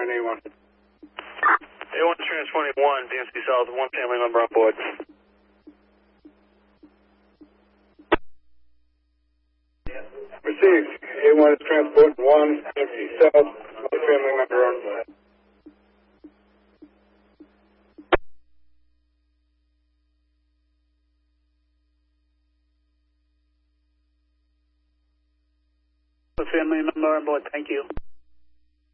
A1. A1 transporting 1, DMC South, 1 family member on board. Received. A1 is transporting 1, DMC South, 1 family member on board. A family member on board, thank you.